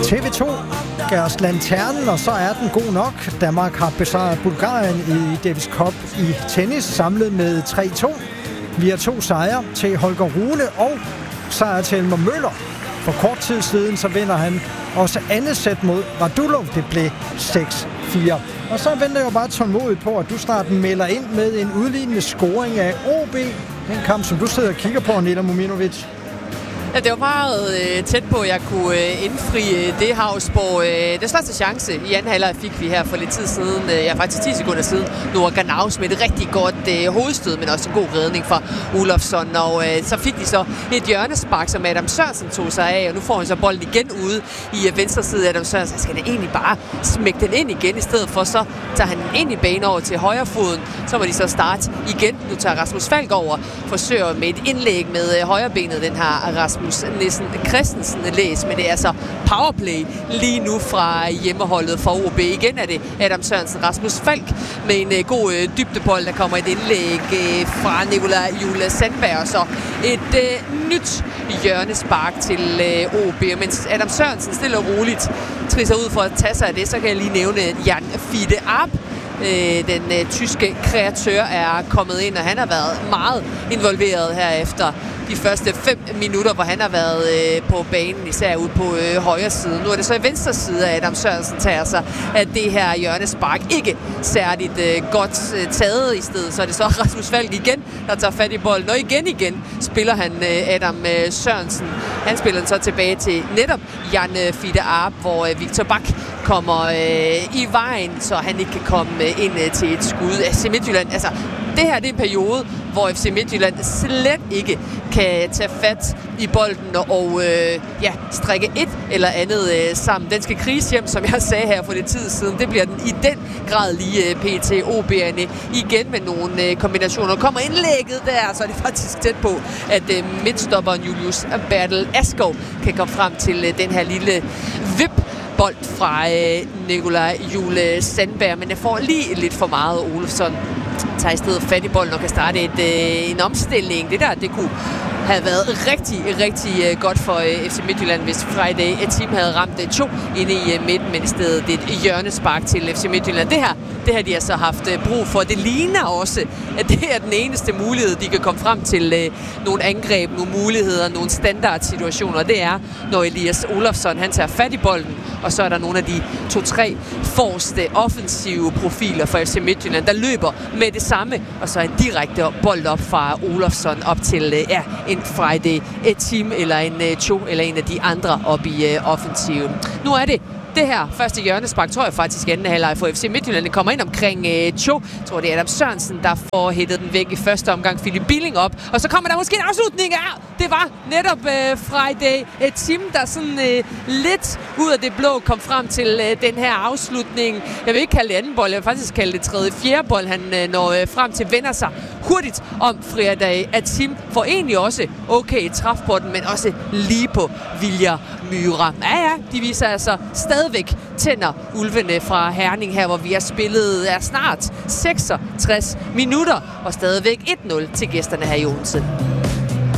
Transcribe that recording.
TV2 gav os lanternen, og så er den god nok. Danmark har besejret Bulgarien i Davis Cup i tennis, samlet med 3-2. Vi har 2 sejre til Holger Rune og sejr til Elmer Møller. For kort tid siden, så vinder han også andet sæt mod Radulov. Det blev 6-4. Og så venter jeg jo bare tålmodigt på, at du snart melder ind med en udlignende scoring af OB. Den kamp, som du sidder og kigger på, Neda Mominovic. Ja, det var meget tæt på, at jeg kunne indfri det Havsborg. Den største chance i anden halvleg fik vi her for lidt tid siden. Faktisk 10 sekunder siden. Noah Ganaus med et rigtig godt hovedstød, men også en god redning fra Olofsson. Og så fik de så et hjørnespark, som Adam Sørensen tog sig af. Og nu får han så bolden igen ude i venstre side af Adam Sørensen. Skal han egentlig bare smække den ind igen, i stedet for så tager han den ind i banen over til højre foden. Så må de så starte igen. Nu tager Rasmus Falk over. Forsøger med et indlæg med højrebenet, den her Rasmus Nissen Christensen læs, men det er så powerplay lige nu fra hjemmeholdet for OB. Igen er det Adam Sørensen, Rasmus Falk med en god dybdebold, der kommer et indlæg fra Nikolaj Jule Sandberg, og så et nyt hjørnespark til OB. Mens Adam Sørensen stille og roligt trisser ud for at tage sig af det, så kan jeg lige nævne Jan Fide Arp. Den tyske kreatør er kommet ind, og han har været meget involveret her efter de første 5 minutter, hvor han har været på banen, især ude på højre side. Nu er det så i venstre side, at Adam Sørensen tager sig af det her hjørnespark. Ikke særligt godt taget. I stedet så er det så Rasmus Falk igen, der tager fat i bolden. Og igen spiller han Adam Sørensen. Han spiller den så tilbage til netop Jan Fide Arp, hvor Victor Bak kommer i vejen, så han ikke kan komme ind til et skud. FC Midtjylland, altså det her det er en periode, hvor FC Midtjylland slet ikke kan tage fat i bolden og strikke et eller andet sammen. Den skal kriges hjem, som jeg sagde her for lidt tid siden. Det bliver den i den grad lige PT OB'erne igen med nogle kombinationer. Kommer indlægget der, så er det faktisk tæt på, at midtstopperen Julius Bertel Askov kan komme frem til den her lille bold fra Nikolaj Jule Sandberg, men jeg får lige lidt for meget. Olofsson tager i stedet fat i bolden og kan starte en omstilling. Det kunne have været rigtig godt for FC Midtjylland, hvis Friday Team havde ramt 2 inde i midten, men i stedet et hjørnespark til FC Midtjylland. Det har de altså haft brug for. Det ligner også, at det er den eneste mulighed, de kan komme frem til nogle angreb, nogle muligheder, nogle standardsituationer. Det er, når Elias Olofsson han tager fat i bolden, og så er der nogle af de 2-3 forreste offensive profiler for FC Midtjylland, der løber med det samme, og så en direkte bold op fra Olofsson op til en Friday Team eller en Cho eller en af de andre op i offensiven. Nu er det her første hjørnespark, tror jeg faktisk anden halvleg for FC Midtjylland. Det kommer ind omkring Cho. Jeg tror, det er Adam Sørensen, der får hættet den væk i første omgang. Philip Billing op. Og så kommer der måske en afslutning af. Det var netop Friday Team, der sådan lidt ud af det blå kom frem til den her afslutning. Jeg vil ikke kalde det anden bold. Jeg vil faktisk kalde det tredje-fjerde bold. Han når frem til, vender sig hurtigt om Friday Team. Får egentlig også okay træf på den, men også lige på Viljar Myhra. Ja, de viser altså stadigvæk tænder ulvene fra Herning her, hvor vi har spillet snart 66 minutter og stadigvæk 1-0 til gæsterne her i Odense.